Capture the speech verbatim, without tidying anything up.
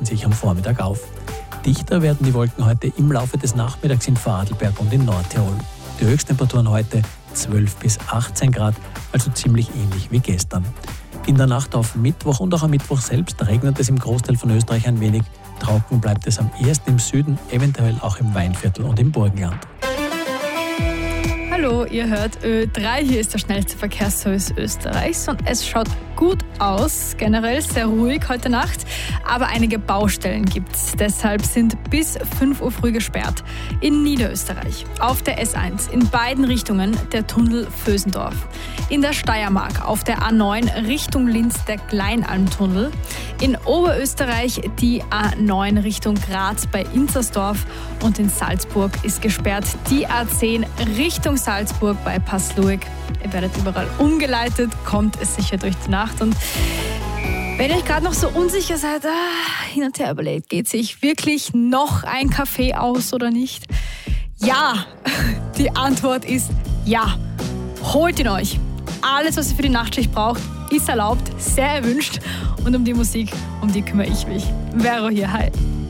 lösen sich am Vormittag auf. Dichter werden die Wolken heute im Laufe des Nachmittags in Vorarlberg und in Nordtirol. Die Höchsttemperaturen heute zwölf bis achtzehn Grad, also ziemlich ähnlich wie gestern. In der Nacht auf Mittwoch und auch am Mittwoch selbst regnet es im Großteil von Österreich ein wenig. Trocken bleibt es am ehesten im Süden, eventuell auch im Weinviertel und im Burgenland. Hallo, ihr hört Ö drei, hier ist der schnellste Verkehrsservice Österreichs und es schaut gut aus, generell sehr ruhig heute Nacht, aber einige Baustellen gibt's. Deshalb sind bis fünf Uhr früh gesperrt. In Niederösterreich, auf der S eins, in beiden Richtungen der Tunnel Vösendorf. In der Steiermark, auf der A neun Richtung Linz der Kleinalmtunnel. In Oberösterreich die A neun Richtung Graz bei Inzersdorf und in Salzburg ist gesperrt die A zehn Richtung Salzburg bei Passluig. Ihr werdet überall umgeleitet, kommt es sicher durch die Nacht. Und wenn ihr euch gerade noch so unsicher seid, ah, hin und her überlegt, geht sich wirklich noch ein Kaffee aus oder nicht? Ja, die Antwort ist ja. Holt ihn euch. Alles, was ihr für die Nachtschicht braucht, ist erlaubt, sehr erwünscht. Und um die Musik, um die kümmere ich mich. Vero hier, hi.